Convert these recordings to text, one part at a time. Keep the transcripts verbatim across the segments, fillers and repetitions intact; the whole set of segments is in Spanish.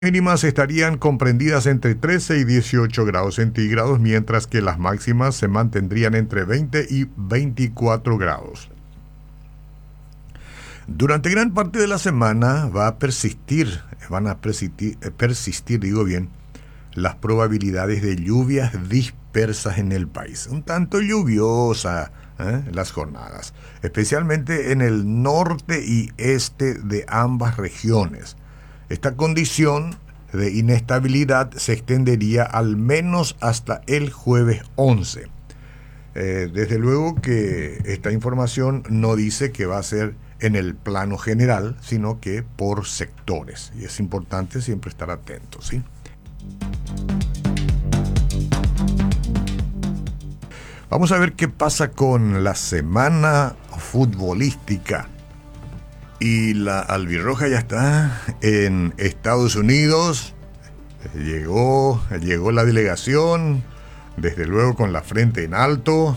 mínimas estarían comprendidas entre trece y dieciocho grados centígrados, mientras que las máximas se mantendrían entre veinte y veinticuatro grados. Durante gran parte de la semana va a persistir, van a persistir, persistir, digo bien, las probabilidades de lluvias dispersas en el país. Un tanto lluviosa ¿eh? las jornadas, especialmente en el norte y este de ambas regiones. Esta condición de inestabilidad se extendería al menos hasta el jueves once. Eh, desde luego que esta información no dice que va a ser en el plano general, sino que por sectores. Y es importante siempre estar atentos, ¿sí? Vamos a ver qué pasa con la semana futbolística. Y la albirroja ya está en Estados Unidos. Llegó, llegó la delegación, desde luego con la frente en alto,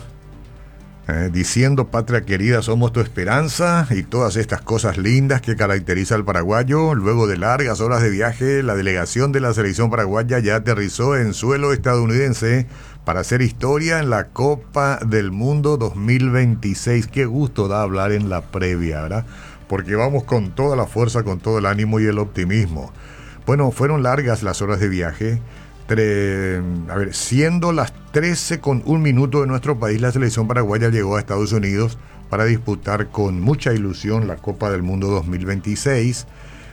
eh, diciendo: patria querida, somos tu esperanza, y todas estas cosas lindas que caracteriza al paraguayo. Luego de largas horas de viaje, la delegación de la selección paraguaya ya aterrizó en suelo estadounidense para hacer historia en la Copa del Mundo dos mil veintiséis. Qué gusto da hablar en la previa, ¿verdad? Porque vamos con toda la fuerza, con todo el ánimo y el optimismo. Bueno, fueron largas las horas de viaje. Tre... A ver, siendo las trece con un minuto de nuestro país, la selección paraguaya llegó a Estados Unidos para disputar con mucha ilusión la Copa del Mundo dos mil veintiséis.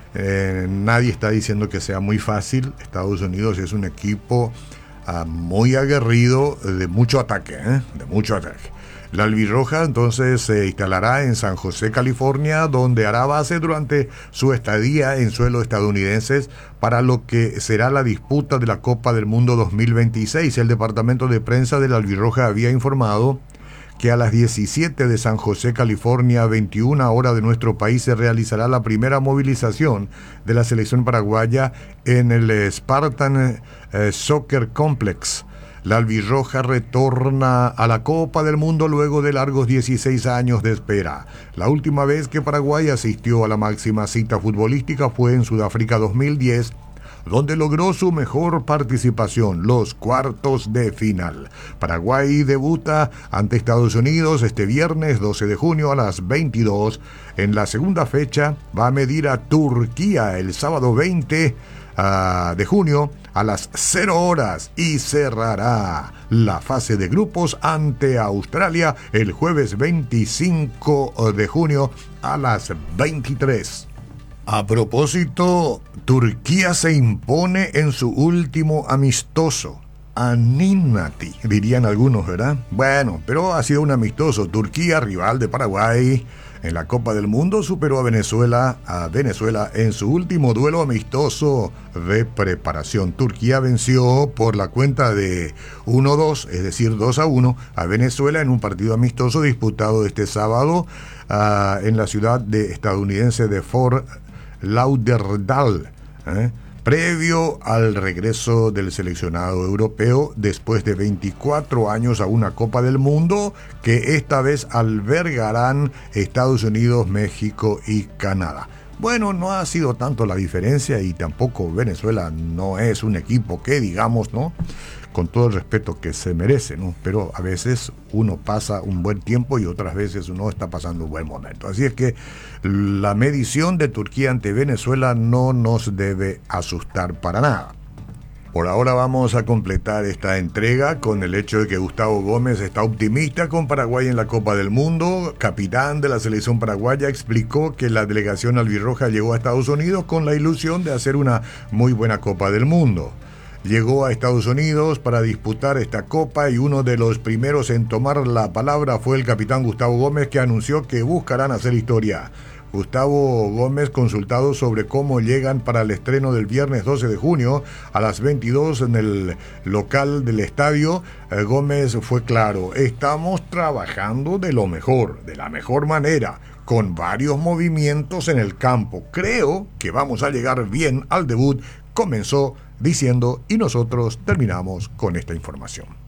Eh, nadie está diciendo que sea muy fácil. Estados Unidos es un equipo uh, muy aguerrido, de mucho ataque, ¿eh? de mucho ataque. La albirroja entonces se instalará en San José, California, donde hará base durante su estadía en suelo estadounidenses para lo que será la disputa de la Copa del Mundo dos mil veintiséis. El departamento de prensa de la albirroja había informado que a las diecisiete de San José, California, veintiuna horas de nuestro país, se realizará la primera movilización de la selección paraguaya en el Spartan eh, Soccer Complex. La albirroja retorna a la Copa del Mundo luego de largos dieciséis años de espera. La última vez que Paraguay asistió a la máxima cita futbolística fue en Sudáfrica dos mil diez, donde logró su mejor participación, los cuartos de final. Paraguay debuta ante Estados Unidos este viernes doce de junio a las veintidós. En la segunda fecha va a medir a Turquía el sábado veinte uh, de junio a las cero horas y cerrará la fase de grupos ante Australia el jueves veinticinco de junio a las veintitrés. A propósito, Turquía se impone en su último amistoso. Anímate, dirían algunos, ¿verdad? Bueno, pero ha sido un amistoso. Turquía, rival de Paraguay en la Copa del Mundo, superó a Venezuela, a Venezuela en su último duelo amistoso de preparación. Turquía venció por la cuenta de uno dos, es decir, dos a uno, a Venezuela en un partido amistoso disputado este sábado uh, en la ciudad de estadounidense de Fort Lauderdale, ¿eh? previo al regreso del seleccionado europeo después de veinticuatro años a una Copa del Mundo que esta vez albergarán Estados Unidos, México y Canadá. Bueno, no ha sido tanto la diferencia y tampoco Venezuela no es un equipo que digamos, ¿no?, con todo el respeto que se merece, ¿no? Pero a veces uno pasa un buen tiempo y otras veces uno está pasando un buen momento. Así es que la medición de Turquía ante Venezuela no nos debe asustar para nada. Por ahora vamos a completar esta entrega con el hecho de que Gustavo Gómez está optimista con Paraguay en la Copa del Mundo. Capitán de la selección paraguaya explicó que la delegación albirroja llegó a Estados Unidos con la ilusión de hacer una muy buena Copa del Mundo. Llegó a Estados Unidos para disputar esta copa y uno de los primeros en tomar la palabra fue el capitán Gustavo Gómez, que anunció que buscarán hacer historia. Gustavo Gómez, consultado sobre cómo llegan para el estreno del viernes doce de junio a las veintidós en el local del estadio, eh, Gómez fue claro: estamos trabajando de lo mejor, de la mejor manera, con varios movimientos en el campo. Creo que vamos a llegar bien al debut, comenzó diciendo, y nosotros terminamos con esta información.